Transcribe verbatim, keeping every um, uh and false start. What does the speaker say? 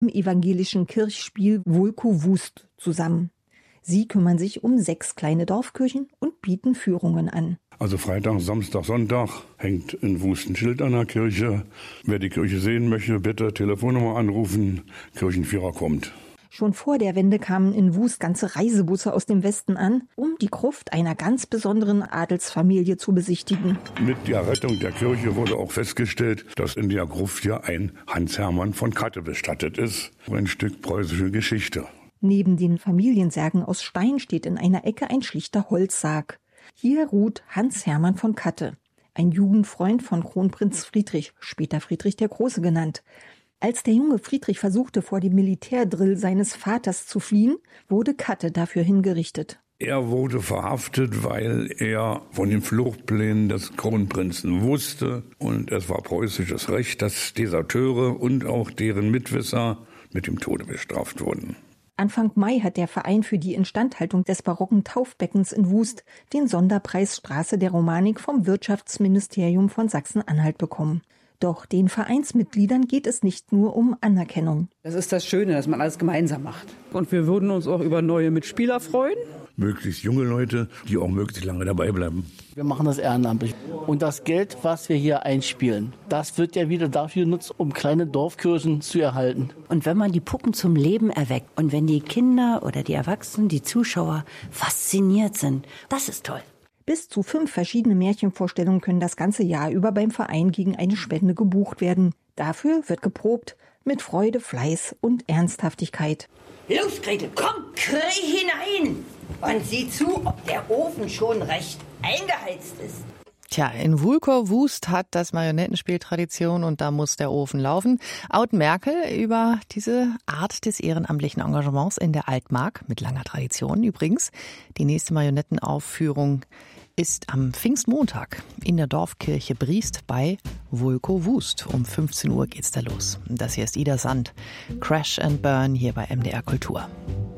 im evangelischen Kirchspiel Wulkow Wust zusammen. Sie kümmern sich um sechs kleine Dorfkirchen und bieten Führungen an. Also Freitag, Samstag, Sonntag hängt in Wust ein Schild an der Kirche. Wer die Kirche sehen möchte, bitte Telefonnummer anrufen. Kirchenführer kommt. Schon vor der Wende kamen in Wust ganze Reisebusse aus dem Westen an, um die Gruft einer ganz besonderen Adelsfamilie zu besichtigen. Mit der Rettung der Kirche wurde auch festgestellt, dass in der Gruft ja ein Hans Hermann von Katte bestattet ist. Ein Stück preußische Geschichte. Neben den Familiensärgen aus Stein steht in einer Ecke ein schlichter Holzsarg. Hier ruht Hans Hermann von Katte, ein Jugendfreund von Kronprinz Friedrich, später Friedrich der Große genannt. Als der junge Friedrich versuchte, vor dem Militärdrill seines Vaters zu fliehen, wurde Katte dafür hingerichtet. Er wurde verhaftet, weil er von den Fluchtplänen des Kronprinzen wusste. Und es war preußisches Recht, dass Deserteure und auch deren Mitwisser mit dem Tode bestraft wurden. Anfang Mai hat der Verein für die Instandhaltung des barocken Taufbeckens in Wust den Sonderpreis Straße der Romanik vom Wirtschaftsministerium von Sachsen-Anhalt bekommen. Doch den Vereinsmitgliedern geht es nicht nur um Anerkennung. Das ist das Schöne, dass man alles gemeinsam macht. Und wir würden uns auch über neue Mitspieler freuen. Möglichst junge Leute, die auch möglichst lange dabei bleiben. Wir machen das ehrenamtlich. Und das Geld, was wir hier einspielen, das wird ja wieder dafür genutzt, um kleine Dorfkirchen zu erhalten. Und wenn man die Puppen zum Leben erweckt und wenn die Kinder oder die Erwachsenen, die Zuschauer fasziniert sind, das ist toll. Bis zu fünf verschiedene Märchenvorstellungen können das ganze Jahr über beim Verein gegen eine Spende gebucht werden. Dafür wird geprobt mit Freude, Fleiß und Ernsthaftigkeit. Los, Gretel, komm, kriech hinein und sieh zu, ob der Ofen schon recht eingeheizt ist. Tja, in Wulkow Wust hat das Marionettenspiel Tradition und da muss der Ofen laufen. Aud Merkel über diese Art des ehrenamtlichen Engagements in der Altmark mit langer Tradition übrigens. Die nächste Marionettenaufführung ist am Pfingstmontag in der Dorfkirche Briest bei Wulkow Wust. Um fünfzehn Uhr geht's da los. Das hier ist Ida Sand. Crash and Burn hier bei M D R Kultur.